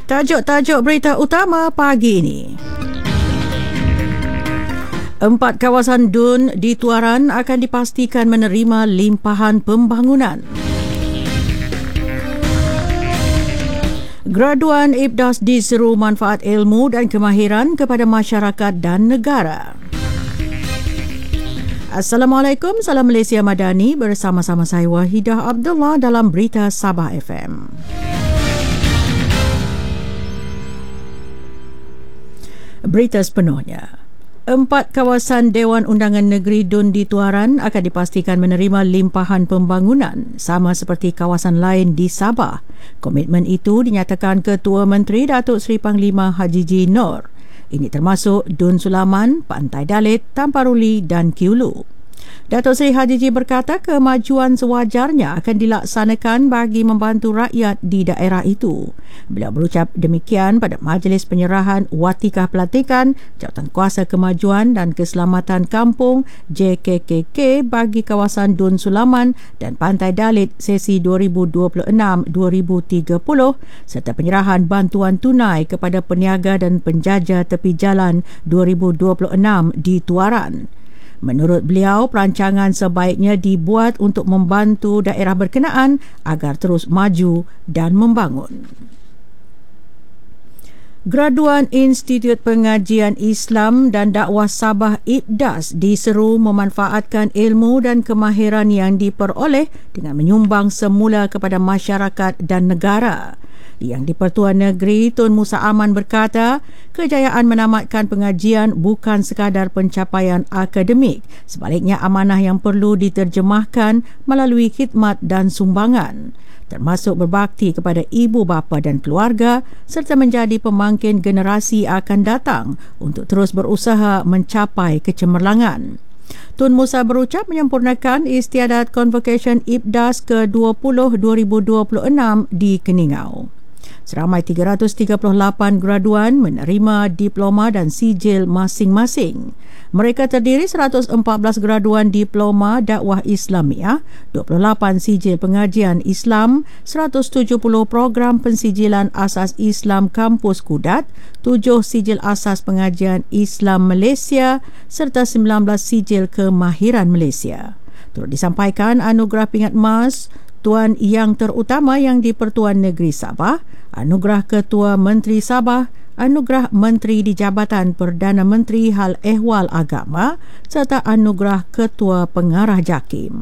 Tajuk-tajuk berita utama pagi ini. 4 kawasan DUN di Tuaran akan dipastikan menerima limpahan pembangunan. Graduan IPDAS diseru manfaat ilmu dan kemahiran kepada masyarakat dan negara. Assalamualaikum, salam Malaysia Madani, bersama-sama saya Wahidah Abdullah dalam Berita Sabah FM. Berita sepenuhnya. 4 kawasan Dewan Undangan Negeri DUN di Tuaran akan dipastikan menerima limpahan pembangunan sama seperti kawasan lain di Sabah. Komitmen itu dinyatakan Ketua Menteri Datuk Seri Panglima Haji G. Noor. Ini termasuk DUN Sulaman, Pantai Dalit, Tamparuli dan Kiulu. Datuk Seri Haji G berkata kemajuan sewajarnya akan dilaksanakan bagi membantu rakyat di daerah itu. Beliau berucap demikian pada Majlis Penyerahan Watikah Pelatihan Jawatan Kuasa Kemajuan dan Keselamatan Kampung JKKK bagi kawasan DUN Sulaman dan Pantai Dalit sesi 2026-2030 serta penyerahan bantuan tunai kepada peniaga dan penjaja tepi jalan 2026 di Tuaran. Menurut beliau, perancangan sebaiknya dibuat untuk membantu daerah berkenaan agar terus maju dan membangun. Graduan Institut Pengajian Islam dan Dakwah Sabah IPDAS diseru memanfaatkan ilmu dan kemahiran yang diperoleh dengan menyumbang semula kepada masyarakat dan negara. Yang di-Pertuan Negeri Tun Musa Aman berkata, kejayaan menamatkan pengajian bukan sekadar pencapaian akademik, sebaliknya amanah yang perlu diterjemahkan melalui khidmat dan sumbangan, termasuk berbakti kepada ibu bapa dan keluarga serta menjadi pemangkin generasi akan datang untuk terus berusaha mencapai kecemerlangan. Tun Musa berucap menyempurnakan istiadat Convocation IPDAS ke-20 2026 di Keningau. Seramai 338 graduan menerima diploma dan sijil masing-masing. Mereka terdiri 114 graduan diploma dakwah Islamiah, 28 sijil pengajian Islam, 170 program pensijilan asas Islam kampus Kudat, 7 sijil asas pengajian Islam Malaysia serta 19 sijil kemahiran Malaysia. Turut disampaikan anugerah pingat emas Tuan Yang Terutama yang di-Pertuan Negeri Sabah, anugerah Ketua Menteri Sabah, anugerah Menteri di Jabatan Perdana Menteri Hal Ehwal Agama serta anugerah Ketua Pengarah JAKIM.